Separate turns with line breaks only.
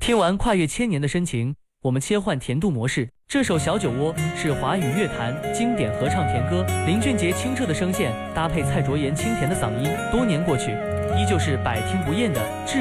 听完跨越千年的深情，我们切换甜度模式。这首《小酒窝》是华语乐坛经典合唱甜歌，林俊杰清澈的声线搭配蔡卓妍清甜的嗓音，多年过去，依旧是百听不厌的